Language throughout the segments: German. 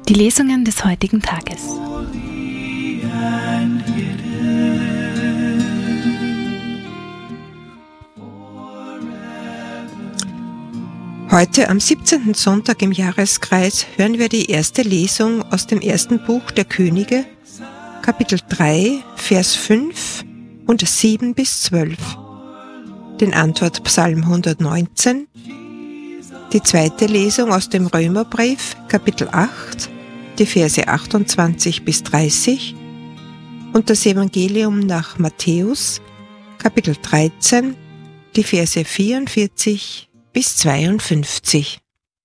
Die Lesungen des heutigen Tages. Heute am 17. Sonntag im Jahreskreis hören wir die erste Lesung aus dem ersten Buch der Könige, Kapitel 3, Vers 5 und 7 bis 12. Den Antwortpsalm 119, die zweite Lesung aus dem Römerbrief, Kapitel 8, die Verse 28 bis 30 und das Evangelium nach Matthäus, Kapitel 13, die Verse 44 bis 52.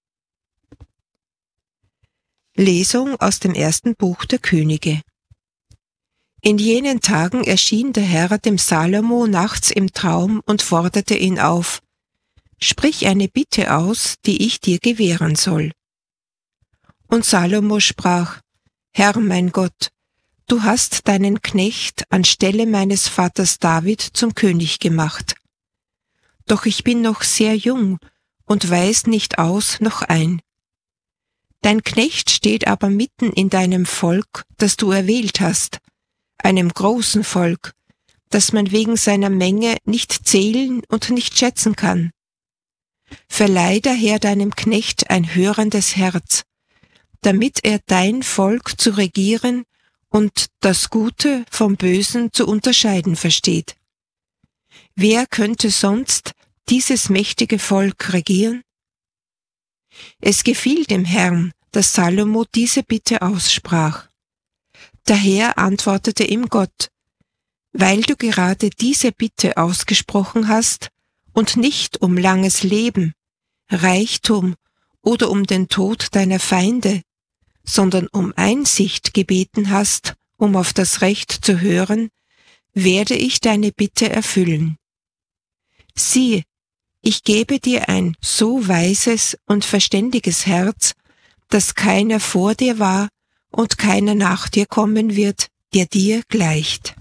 Lesung aus dem ersten Buch der Könige. In jenen Tagen erschien der Herr dem Salomo nachts im Traum und forderte ihn auf: Sprich eine Bitte aus, die ich dir gewähren soll. Und Salomo sprach: Herr mein Gott, du hast deinen Knecht anstelle meines Vaters David zum König gemacht. Doch ich bin noch sehr jung und weiß nicht aus noch ein. Dein Knecht steht aber mitten in deinem Volk, das du erwählt hast, einem großen Volk, das man wegen seiner Menge nicht zählen und nicht schätzen kann. Verleih daher deinem Knecht ein hörendes Herz, damit er dein Volk zu regieren und das Gute vom Bösen zu unterscheiden versteht. Wer könnte sonst dieses mächtige Volk regieren? Es gefiel dem Herrn, dass Salomo diese Bitte aussprach. Daher antwortete ihm Gott: Weil du gerade diese Bitte ausgesprochen hast und nicht um langes Leben, Reichtum oder um den Tod deiner Feinde, sondern um Einsicht gebeten hast, um auf das Recht zu hören, werde ich deine Bitte erfüllen. Siehe, ich gebe dir ein so weises und verständiges Herz, dass keiner vor dir war und keiner nach dir kommen wird, der dir gleicht.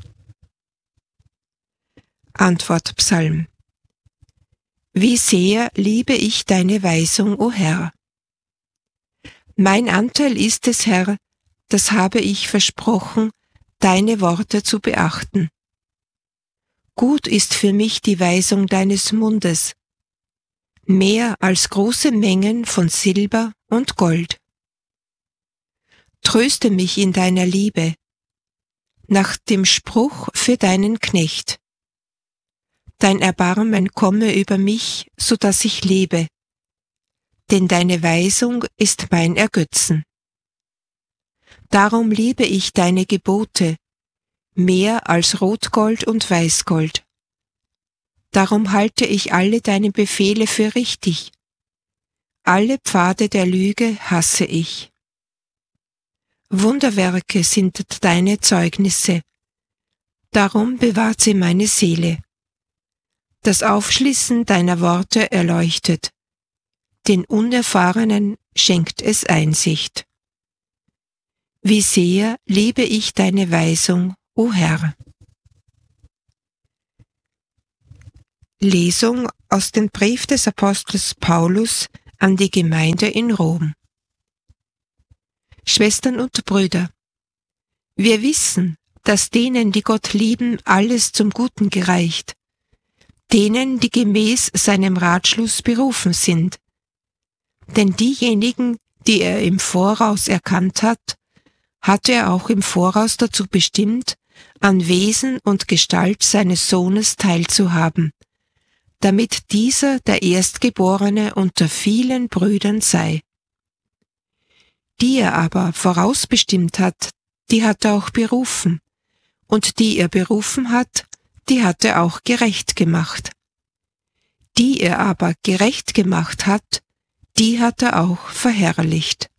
Antwortpsalm. Wie sehr liebe ich deine Weisung, o Herr! Mein Anteil ist es, Herr, das habe ich versprochen, deine Worte zu beachten. Gut ist für mich die Weisung deines Mundes, mehr als große Mengen von Silber und Gold. Tröste mich in deiner Liebe, nach dem Spruch für deinen Knecht. Dein Erbarmen komme über mich, so dass ich lebe, denn deine Weisung ist mein Ergötzen. Darum liebe ich deine Gebote, mehr als Rotgold und Weißgold. Darum halte ich alle deine Befehle für richtig. Alle Pfade der Lüge hasse ich. Wunderwerke sind deine Zeugnisse. Darum bewahrt sie meine Seele. Das Aufschließen deiner Worte erleuchtet. Den Unerfahrenen schenkt es Einsicht. Wie sehr liebe ich deine Weisung, o Herr! Lesung aus dem Brief des Apostels Paulus an die Gemeinde in Rom. Schwestern und Brüder, wir wissen, dass denen, die Gott lieben, alles zum Guten gereicht, denen, die gemäß seinem Ratschluss berufen sind. Denn diejenigen, die er im Voraus erkannt hat, hat er auch im Voraus dazu bestimmt, an Wesen und Gestalt seines Sohnes teilzuhaben, damit dieser der Erstgeborene unter vielen Brüdern sei. Die er aber vorausbestimmt hat, die hat er auch berufen, und die er berufen hat, die hat er auch gerecht gemacht. Die er aber gerecht gemacht hat, die hat er auch verherrlicht.